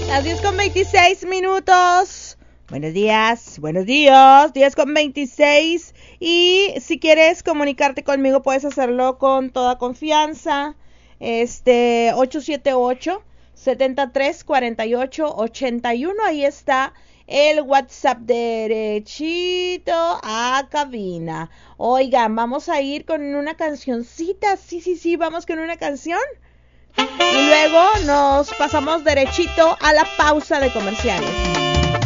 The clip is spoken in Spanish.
Las 10:26. Buenos días, 10:26. Y si quieres comunicarte conmigo, puedes hacerlo con toda confianza. 878-7348-81. Ahí está el WhatsApp derechito a cabina. Oigan, vamos a ir con una cancioncita. Sí, vamos con una canción. Y luego nos pasamos derechito a la pausa de comerciales.